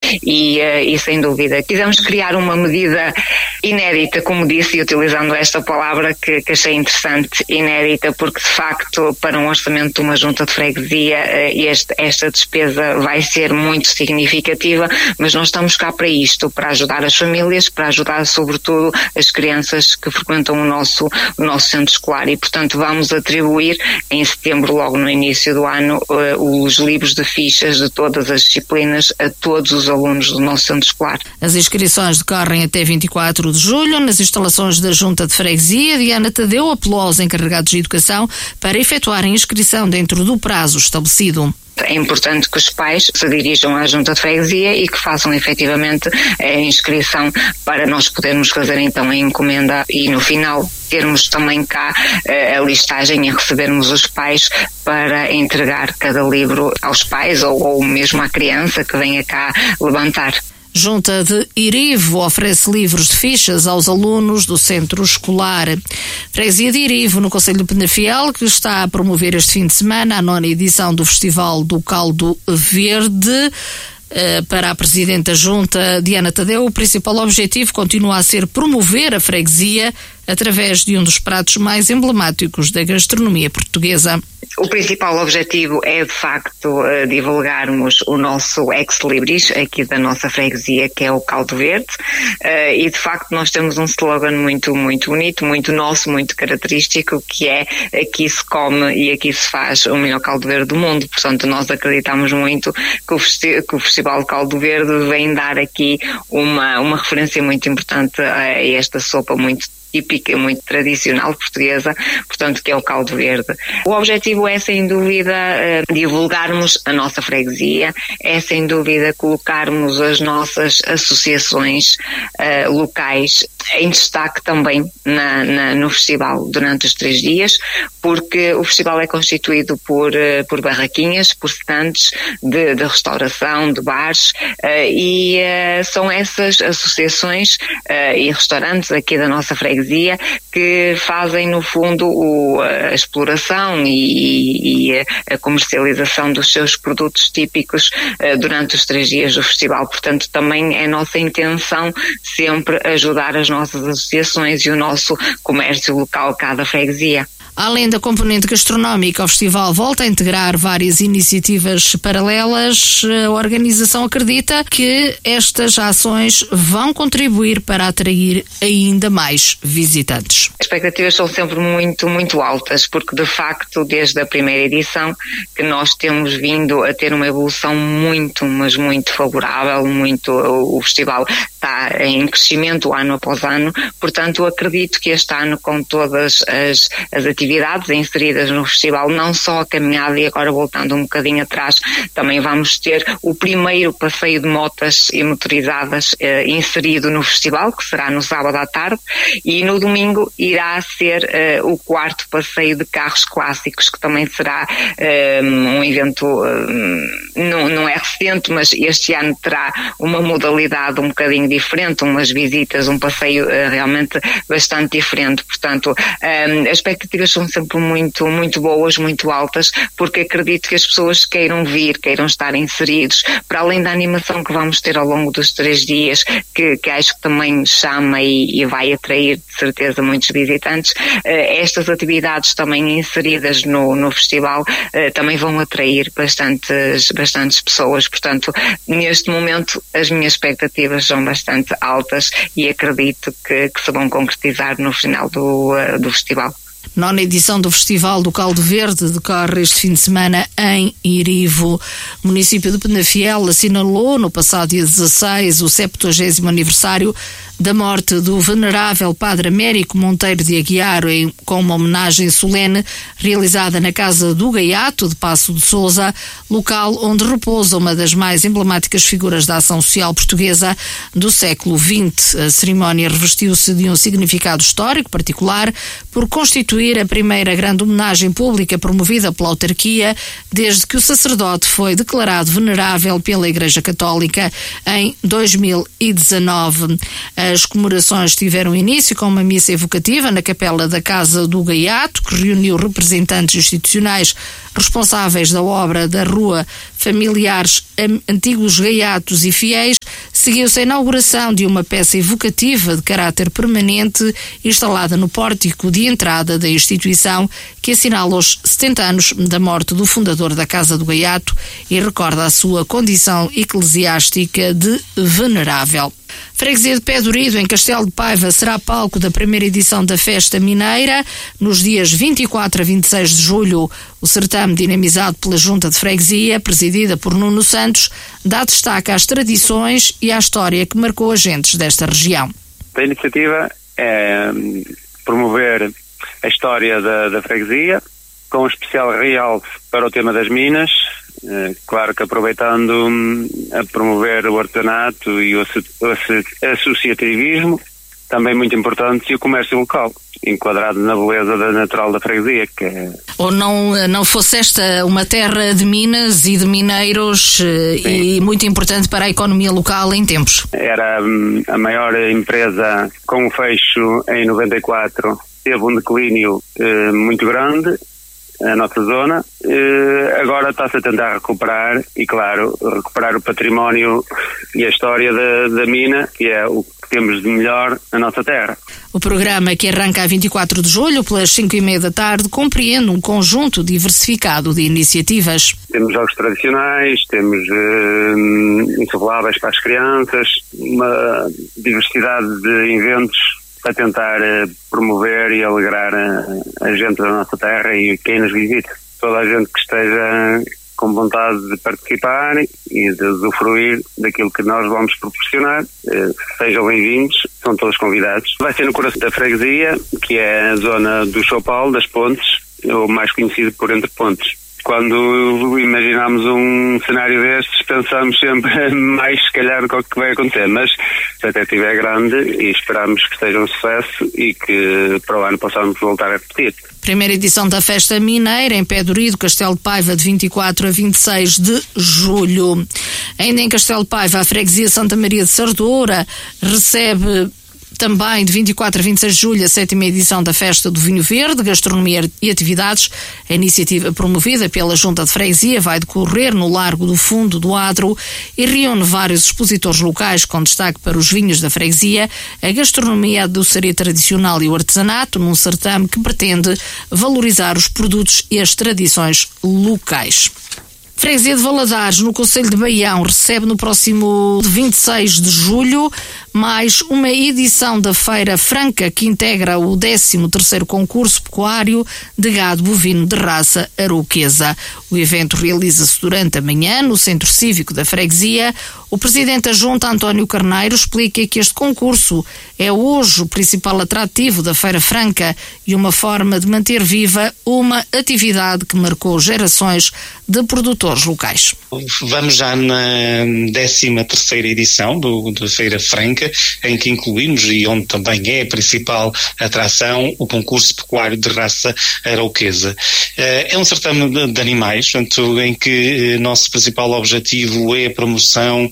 e sem dúvida quisemos criar uma medida inédita, como disse, e utilizando esta palavra que achei interessante, inédita, porque de facto para um orçamento de uma junta de freguesia esta despesa vai ser muito significativa, mas nós estamos cá para isto, para ajudar as famílias, para ajudar sobretudo as crianças que frequentam o nosso centro escolar, e portanto vamos atribuir em setembro, logo no início do ano, os livros de fichas de todas as disciplinas a todos os alunos do nosso centro escolar. As inscrições decorrem até 24 de julho nas instalações da Junta de Freguesia. Diana Tadeu apelou aos encarregados de educação para efetuarem a inscrição dentro do prazo estabelecido. É importante que os pais se dirijam à Junta de Freguesia e que façam efetivamente a inscrição para nós podermos fazer então a encomenda e no final termos também cá a listagem e recebermos os pais para entregar cada livro aos pais ou mesmo à criança que venha cá levantar. Junta de Irivo oferece livros de fichas aos alunos do centro escolar. Freguesia de Irivo, no concelho de Penafiel, que está a promover este fim de semana a 9ª edição do Festival do Caldo Verde. Para a Presidente da Junta, Diana Tadeu, o principal objetivo continua a ser promover a freguesia através de um dos pratos mais emblemáticos da gastronomia portuguesa. O principal objetivo é, de facto, divulgarmos o nosso ex-libris aqui da nossa freguesia, que é o caldo verde, e de facto nós temos um slogan muito, muito bonito, muito nosso, muito característico, que é: aqui se come e aqui se faz o melhor caldo verde do mundo. Portanto, nós acreditamos muito que o Festival de Caldo Verde vem dar aqui uma referência muito importante a esta sopa muito típica, muito tradicional portuguesa, portanto, que é o caldo verde. O objetivo é, sem dúvida, divulgarmos a nossa freguesia, é, sem dúvida, colocarmos as nossas associações locais em destaque também no festival durante os 3 dias, porque o festival é constituído por barraquinhas, por stands de restauração, de bares, e são essas associações e restaurantes aqui da nossa freguesia que fazem, no fundo, a exploração e a comercialização dos seus produtos típicos durante os 3 dias do festival. Portanto, também é nossa intenção sempre ajudar as nossas associações e o nosso comércio local cá da freguesia. Além da componente gastronómica, o festival volta a integrar várias iniciativas paralelas. A organização acredita que estas ações vão contribuir para atrair ainda mais visitantes. As expectativas são sempre muito, muito altas, porque de facto, desde a primeira edição, que nós temos vindo a ter uma evolução muito, mas muito favorável, o festival está em crescimento ano após ano, portanto acredito que este ano, com todas as atividades inseridas no festival, não só a caminhada, e agora voltando um bocadinho atrás, também vamos ter o primeiro passeio de motas e motorizadas inserido no festival, que será no sábado à tarde, e no domingo irá ser o 4º passeio de carros clássicos, que também será um evento, não é recente, mas este ano terá uma modalidade um bocadinho diferente, umas visitas, um passeio realmente bastante diferente. Portanto, as expectativas são sempre muito, muito boas, muito altas, porque acredito que as pessoas queiram vir, queiram estar inseridos, para além da animação que vamos ter ao longo dos 3 dias, que acho que também chama e vai atrair de certeza muitos visitantes. Estas atividades também inseridas no festival também vão atrair bastantes pessoas. Portanto, neste momento as minhas expectativas são bastante altas e acredito que se vão concretizar no final do festival. 9ª edição do Festival do Caldo Verde decorre este fim de semana em Irivo. O município de Penafiel assinalou no passado dia 16 o 70º aniversário da morte do venerável Padre Américo Monteiro de Aguiar, com uma homenagem solene realizada na Casa do Gaiato de Passo de Sousa, local onde repousa uma das mais emblemáticas figuras da ação social portuguesa do século XX. A cerimónia revestiu-se de um significado histórico particular por constituir constituir a primeira grande homenagem pública promovida pela autarquia desde que o sacerdote foi declarado venerável pela Igreja Católica em 2019. As comemorações tiveram início com uma missa evocativa na capela da Casa do Gaiato, que reuniu representantes institucionais responsáveis da obra da Rua, familiares, antigos gaiatos e fiéis. Seguiu-se a inauguração de uma peça evocativa de caráter permanente instalada no pórtico de entrada da instituição, que assinala os 70 anos da morte do fundador da Casa do Gaiato e recorda a sua condição eclesiástica de venerável. Freguesia de Pé Dorido, em Castelo de Paiva, será palco da primeira edição da Festa Mineira. Nos dias 24 a 26 de julho, o certame, dinamizado pela Junta de Freguesia, presidida por Nuno Santos, dá destaque às tradições e à história que marcou as gentes desta região. A iniciativa é promover a história da freguesia, com um especial realce para o tema das minas, claro que aproveitando a promover o artesanato e o associativismo, também muito importante, e o comércio local, enquadrado na beleza natural da freguesia. Que é... Ou não fosse esta uma terra de minas e de mineiros e muito importante para a economia local em tempos? Era a maior empresa com o fecho em 94, teve um declínio muito grande, a nossa zona. Agora está-se a tentar recuperar e, claro, recuperar o património e a história da mina, que é o que temos de melhor na nossa terra. O programa, que arranca a 24 de julho, pelas 5h30 da tarde, compreende um conjunto diversificado de iniciativas. Temos jogos tradicionais, temos insufláveis para as crianças, uma diversidade de eventos para tentar promover e alegrar a gente da nossa terra e quem nos visita. Toda a gente que esteja com vontade de participar e de usufruir daquilo que nós vamos proporcionar, sejam bem-vindos, são todos convidados. Vai ser no coração da freguesia, que é a zona do Choupal, das Pontes, ou mais conhecido por Entre Pontes. Quando imaginamos um cenário destes, pensamos sempre mais, se calhar, do que vai acontecer, mas se até estiver grande, e esperamos que seja um sucesso e que para o ano possamos voltar a repetir. Primeira edição da Festa Mineira em Pé Dorido, Castelo de Paiva, de 24 a 26 de julho. Ainda em Castelo de Paiva, a freguesia Santa Maria de Sardoura recebe também de 24 a 26 de julho a 7ª edição da Festa do Vinho Verde, Gastronomia e Atividades. A iniciativa promovida pela Junta de Freguesia vai decorrer no Largo do Fundo do Adro e reúne vários expositores locais com destaque para os vinhos da freguesia, a gastronomia, a doçaria tradicional e o artesanato, num certame que pretende valorizar os produtos e as tradições locais. Freguesia de Valadares, no Concelho de Baião, recebe no próximo 26 de julho mais uma edição da Feira Franca, que integra o 13º concurso pecuário de gado bovino de raça arauquesa. O evento realiza-se durante a manhã no Centro Cívico da Freguesia. O presidente da Junta, António Carneiro, explica que este concurso é hoje o principal atrativo da Feira Franca e uma forma de manter viva uma atividade que marcou gerações de produtores locais. Vamos já na 13ª edição da Feira Franca, em que incluímos, e onde também é a principal atração, o concurso pecuário de raça arauquesa. É um certame de animais, portanto, em que nosso principal objetivo é a promoção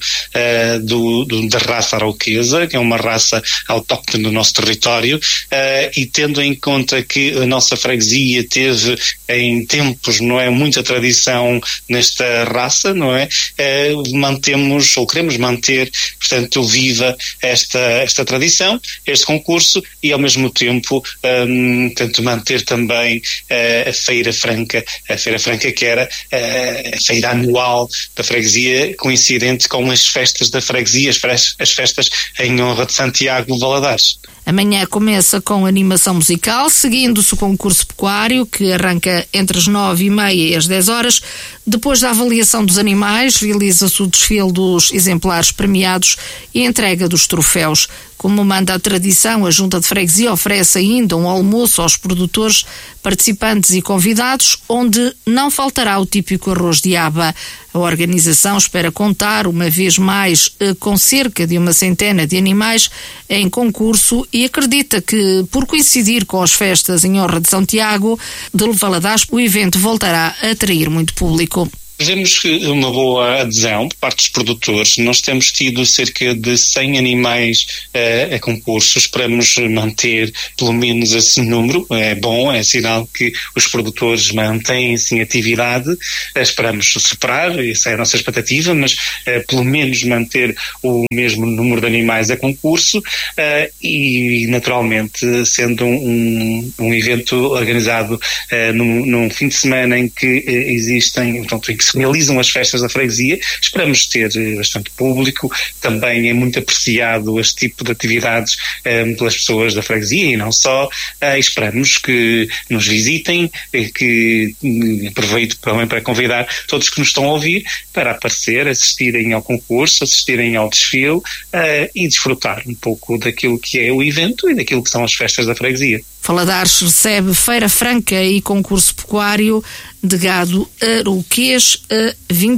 da raça arauquesa, que é uma raça autóctone do nosso território, e tendo em conta que a nossa freguesia teve em tempos, não é, muita tradição nesta raça, não é? Mantemos, ou queremos manter, portanto, viva esta tradição, este concurso, e ao mesmo tempo portanto, manter também a Feira Franca, que era a feira anual da freguesia, coincidente com as festas da freguesia, as festas em honra de Santiago de Valadares. Amanhã começa com animação musical, seguindo-se o concurso pecuário, que arranca entre as 9h30 e as 10 horas. Depois da avaliação dos animais, realiza-se o desfile dos exemplares premiados produtos e entrega dos troféus. Como manda a tradição, a Junta de Freguesia oferece ainda um almoço aos produtores, participantes e convidados, onde não faltará o típico arroz de aba. A organização espera contar, uma vez mais, com cerca de 100 de animais em concurso e acredita que, por coincidir com as festas em honra de São Tiago de Valadares, o evento voltará a atrair muito público. Vemos uma boa adesão por parte dos produtores. Nós temos tido cerca de 100 animais a concurso. Esperamos manter pelo menos esse número. É bom, é sinal que os produtores mantêm-se em atividade. Esperamos superar, essa é a nossa expectativa, mas pelo menos manter o mesmo número de animais a concurso e, naturalmente, sendo um evento organizado num fim de semana em que existem, portanto, em que se realizam as festas da freguesia, esperamos ter bastante público. Também é muito apreciado este tipo de atividades pelas pessoas da freguesia e não só. Esperamos que nos visitem, que aproveito também para convidar todos que nos estão a ouvir para aparecer, assistirem ao concurso, assistirem ao desfile e desfrutar um pouco daquilo que é o evento e daquilo que são as festas da freguesia. Valadares recebe Feira Franca e concurso pecuário de gado aroquês a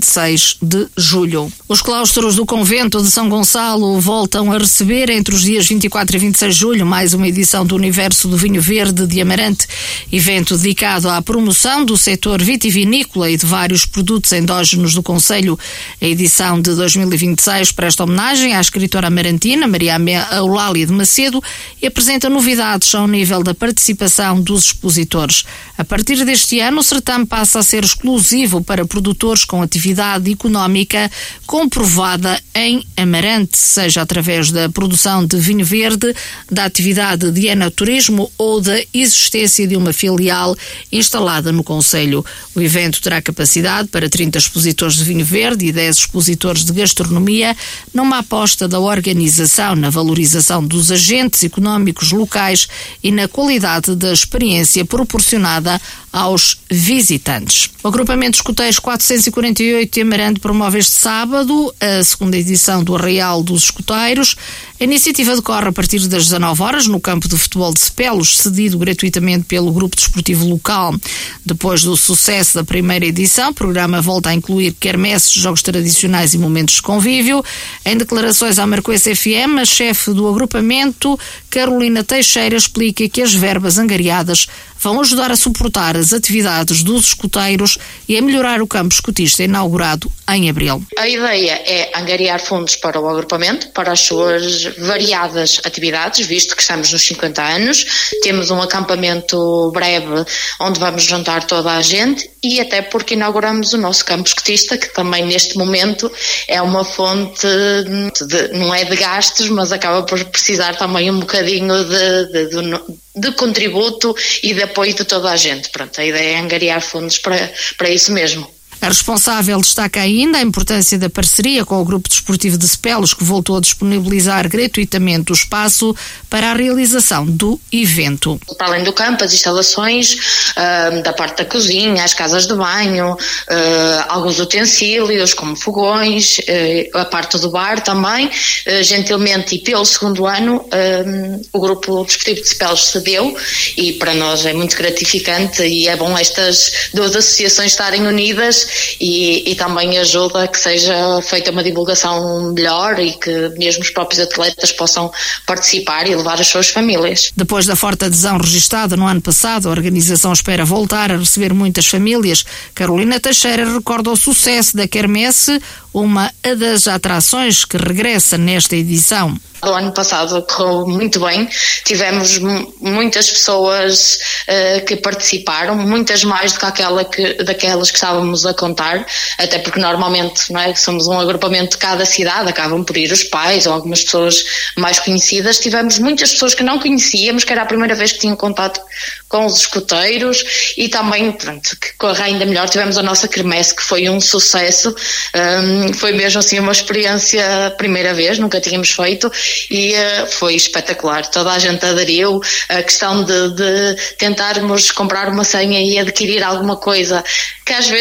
26 de julho. Os claustros do convento de São Gonçalo voltam a receber entre os dias 24 e 26 de julho mais uma edição do Universo do Vinho Verde de Amarante, evento dedicado à promoção do setor vitivinícola e de vários produtos endógenos do concelho. A edição de 2026 presta homenagem à escritora amarantina Maria Eulália de Macedo e apresenta novidades ao nível da participação dos expositores. A partir deste ano, o certame passa a ser exclusivo para produtores com atividade económica comprovada em Amarante, seja através da produção de vinho verde, da atividade de enoturismo ou da existência de uma filial instalada no concelho. O evento terá capacidade para 30 expositores de vinho verde e 10 expositores de gastronomia, numa aposta da organização na valorização dos agentes económicos locais e na qualidade da experiência proporcionada aos visitantes. O agrupamento de escuteiros 448 de Amarante promove este sábado a segunda edição do Arraial dos Escuteiros. A iniciativa decorre a partir das 19 horas no campo de futebol de Cepelos, cedido gratuitamente pelo grupo desportivo local. Depois do sucesso da primeira edição, o programa volta a incluir quermesses, jogos tradicionais e momentos de convívio. Em declarações à Marcoense FM, a chefe do agrupamento, Carolina Teixeira, explica que as verbas angariadas vão ajudar a suportar as atividades dos escuteiros e a melhorar o campo escutista inaugurado em abril. A ideia é angariar fundos para o agrupamento, para as suas variadas atividades, visto que estamos nos 50 anos, temos um acampamento breve onde vamos juntar toda a gente e até porque inauguramos o nosso campo escutista, que também neste momento é uma fonte não é de gastos, mas acaba por precisar também um bocadinho de contributo e de apoio de toda a gente. Pronto, a ideia é angariar fundos para isso mesmo. A responsável destaca ainda a importância da parceria com o Grupo Desportivo de Cepelos, que voltou a disponibilizar gratuitamente o espaço para a realização do evento. Para além do campo, as instalações da parte da cozinha, as casas de banho, alguns utensílios como fogões, a parte do bar também, gentilmente e pelo segundo ano o Grupo Desportivo de Cepelos cedeu e para nós é muito gratificante e é bom estas duas associações estarem unidas e também ajuda a que seja feita uma divulgação melhor e que mesmo os próprios atletas possam participar e levar as suas famílias. Depois da forte adesão registada no ano passado, a organização espera voltar a receber muitas famílias. Carolina Teixeira recorda o sucesso da quermesse, uma das atrações que regressa nesta edição. O ano passado correu muito bem, tivemos muitas pessoas que participaram, muitas mais do que daquelas que estávamos a contar, até porque normalmente não é, somos um agrupamento de cada cidade, acabam por ir os pais ou algumas pessoas mais conhecidas. Tivemos muitas pessoas que não conhecíamos, que era a primeira vez que tinham contato com os escuteiros e também, pronto, que corre ainda melhor, tivemos a nossa quermesse que foi um sucesso, foi mesmo assim uma experiência, primeira vez, nunca tínhamos feito e foi espetacular, toda a gente aderiu. A questão de tentarmos comprar uma senha e adquirir alguma coisa que às vezes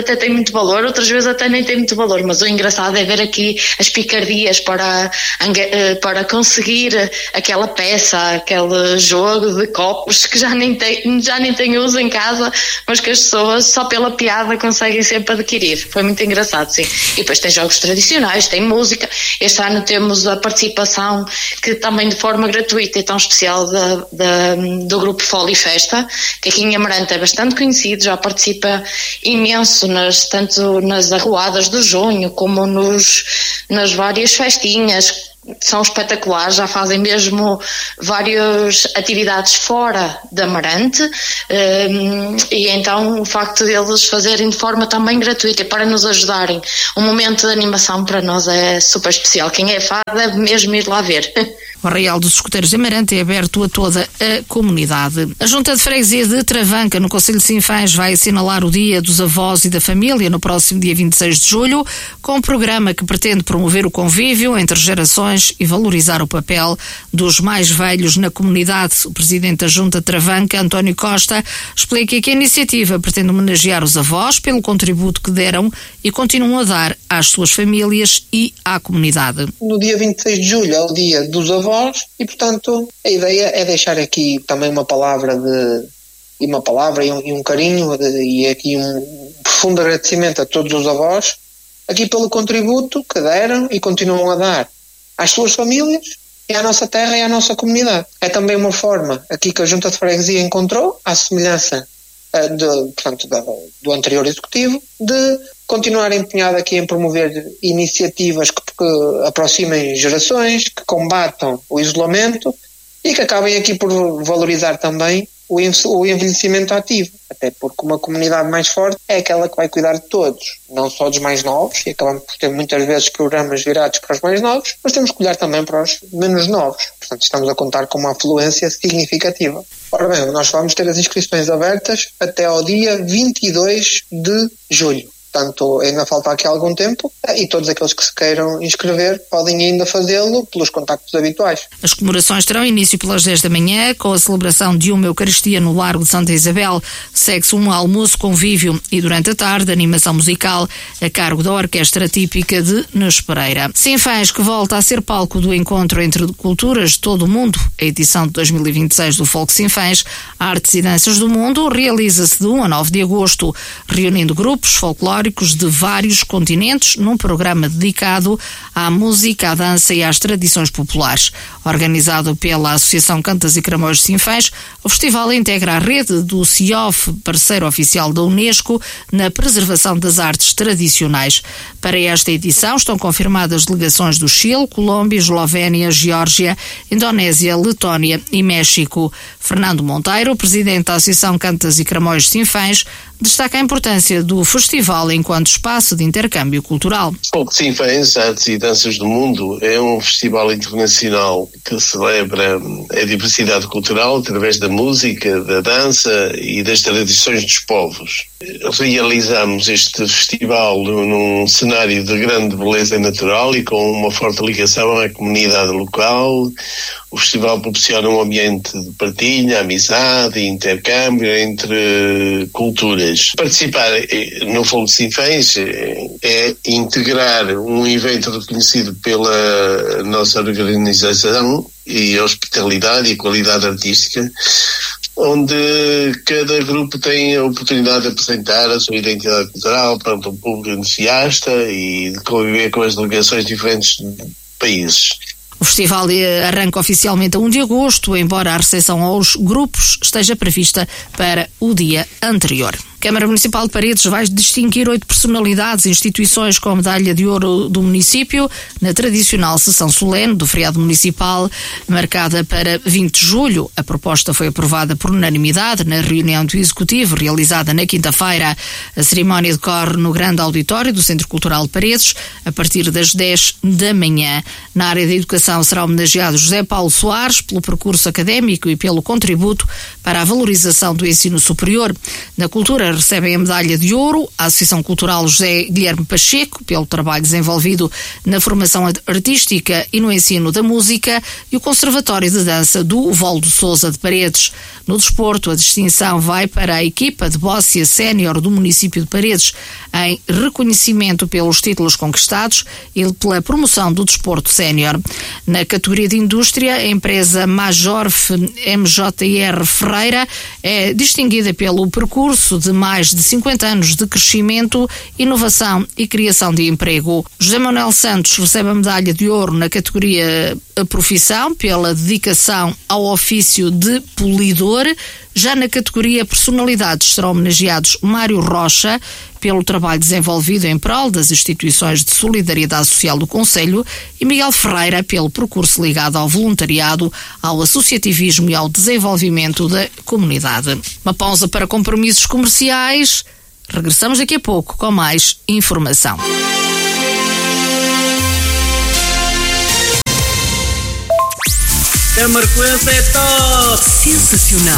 até tem muito valor, outras vezes até nem tem muito valor, mas o engraçado é ver aqui as picardias para conseguir aquela peça, aquele jogo de copos que já nem tem uso em casa, mas que as pessoas só pela piada conseguem sempre adquirir. Foi muito engraçado, sim. E depois tem jogos tradicionais, tem música. Este ano temos a participação, que também de forma gratuita e tão especial, do grupo Fole Festa, que aqui em Amarante é bastante conhecido, já participa imenso tanto nas arruadas do junho como nas várias festinhas. São espetaculares, já fazem mesmo várias atividades fora de Amarante, e então o facto deles fazerem de forma também gratuita e para nos ajudarem, um momento de animação para nós é super especial. Quem é fã deve mesmo ir lá ver. O Arraial dos Escuteiros de Amarante é aberto a toda a comunidade. A Junta de Freguesia de Travanca, no Concelho de Sinfãs, vai assinalar o Dia dos Avós e da Família no próximo dia 26 de julho, com um programa que pretende promover o convívio entre gerações e valorizar o papel dos mais velhos na comunidade. O presidente da Junta de Travanca, António Costa, explica que a iniciativa pretende homenagear os avós pelo contributo que deram e continuam a dar às suas famílias e à comunidade. No dia 26 de julho é o Dia dos Avós e, portanto, a ideia é deixar aqui também uma palavra e um carinho e aqui um profundo agradecimento a todos os avós aqui pelo contributo que deram e continuam a dar às suas famílias e à nossa terra e à nossa comunidade. É também uma forma aqui que a Junta de Freguesia encontrou, à semelhança do anterior executivo, de continuar empenhado aqui em promover iniciativas que aproximem gerações, que combatam o isolamento e que acabem aqui por valorizar também o envelhecimento ativo, até porque uma comunidade mais forte é aquela que vai cuidar de todos, não só dos mais novos, e acabamos por ter muitas vezes programas virados para os mais novos, mas temos que olhar também para os menos novos. Portanto, estamos a contar com uma afluência significativa. Ora bem, nós vamos ter as inscrições abertas até ao dia 22 de julho. Portanto, ainda falta aqui algum tempo e todos aqueles que se queiram inscrever podem ainda fazê-lo pelos contactos habituais. As comemorações terão início pelas 10 da manhã, com a celebração de uma Eucaristia no Largo de Santa Isabel. Segue-se um almoço convívio e, durante a tarde, animação musical a cargo da Orquestra Típica de Nes Pereira. Sinfãs, que volta a ser palco do encontro entre culturas de todo o mundo. A edição de 2026 do Folk Sinfãs, Artes e Danças do Mundo, realiza-se de 1 a 9 de agosto, reunindo grupos folclóricos de vários continentes num programa dedicado à música, à dança e às tradições populares. Organizado pela Associação Cantas e Cramões de Sinfãs, o festival integra a rede do CIOF, parceiro oficial da Unesco, na preservação das artes tradicionais. Para esta edição estão confirmadas delegações do Chile, Colômbia, Eslovénia, Geórgia, Indonésia, Letónia e México. Fernando Monteiro, presidente da Associação Cantas e Cramões de Sinfãs, destaca a importância do festival enquanto espaço de intercâmbio cultural. Folk Sinfãs, Artes e Danças do Mundo, é um festival internacional que celebra a diversidade cultural através da música, da dança e das tradições dos povos. Realizamos este festival num cenário de grande beleza natural e com uma forte ligação à comunidade local. O festival proporciona um ambiente de partilha, amizade e intercâmbio entre culturas. Participar no Folk Sinfãs é integrar um evento reconhecido pela nossa organização e hospitalidade e qualidade artística, onde cada grupo tem a oportunidade de apresentar a sua identidade cultural perante um público entusiasta e de conviver com as delegações de diferentes países. O festival arranca oficialmente a 1 de agosto, embora a recepção aos grupos esteja prevista para o dia anterior. A Câmara Municipal de Paredes vai distinguir 8 personalidades e instituições com a medalha de ouro do município na tradicional sessão solene do feriado municipal, marcada para 20 de julho. A proposta foi aprovada por unanimidade na reunião do Executivo, realizada na quinta-feira. A cerimónia decorre no grande auditório do Centro Cultural de Paredes, a partir das 10 da manhã. Na área da educação será homenageado José Paulo Soares pelo percurso académico e pelo contributo para a valorização do ensino superior. Na cultura, recebem a medalha de ouro a Associação Cultural José Guilherme Pacheco, pelo trabalho desenvolvido na formação artística e no ensino da música, e o Conservatório de Dança do Valdo Sousa de Paredes. No desporto, a distinção vai para a equipa de bóssia sénior do município de Paredes, em reconhecimento pelos títulos conquistados e pela promoção do desporto sénior. Na categoria de indústria, a empresa Majorf MJR Ferreira é distinguida pelo percurso de mais de 50 anos de crescimento, inovação e criação de emprego. José Manuel Santos recebe a medalha de ouro na categoria profissão pela dedicação ao ofício de polidor. Já na categoria personalidades serão homenageados Mário Rocha pelo trabalho desenvolvido em prol das instituições de solidariedade social do Concelho e Miguel Ferreira pelo percurso ligado ao voluntariado, ao associativismo e ao desenvolvimento da comunidade. Uma pausa para compromissos comerciais. Regressamos daqui a pouco com mais informação. A Marcoense é top! Sensacional!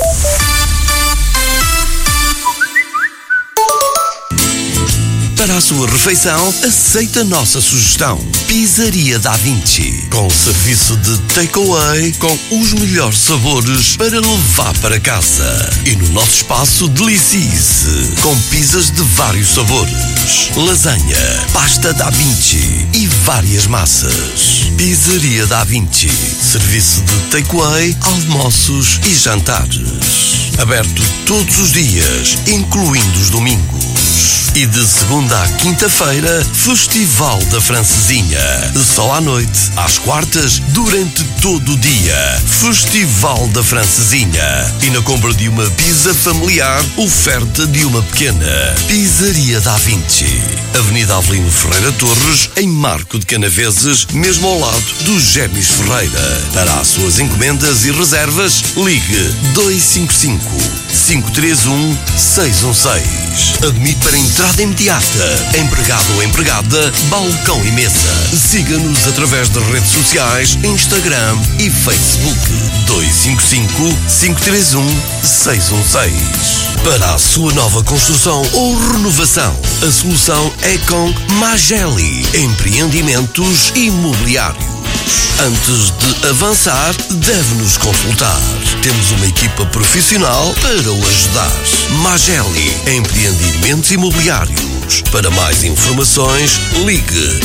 Para a sua refeição, aceita a nossa sugestão. Pizzaria Da Vinci. Com serviço de takeaway com os melhores sabores para levar para casa. E no nosso espaço, delicie-se com pizzas de vários sabores. Lasanha, pasta Da Vinci e várias massas. Pizzaria Da Vinci. Serviço de takeaway, almoços e jantares. Aberto todos os dias, incluindo os domingos. E de segunda à quinta-feira, Festival da Francesinha. Só à noite, às quartas, durante todo o dia. Festival da Francesinha. E na compra de uma pizza familiar, oferta de uma pequena. Pizzaria Da Vinci. Avenida Avelino Ferreira Torres, em Marco de Canaveses, mesmo ao lado dos Gêmeos Ferreira. Para as suas encomendas e reservas, ligue 255 531 616. Admite para entrada imediata. Empregado ou empregada, balcão e mesa. Siga-nos através das redes sociais, Instagram e Facebook. 255 531 616. Para a sua nova construção ou renovação, a solução é com Mageli Empreendimentos Imobiliários. Antes de avançar, deve-nos consultar. Temos uma equipa profissional para o ajudar. Mageli Empreendimentos Imobiliários. Para mais informações, ligue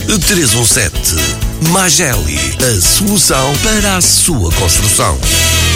912-240-317. Mageli, a solução para a sua construção.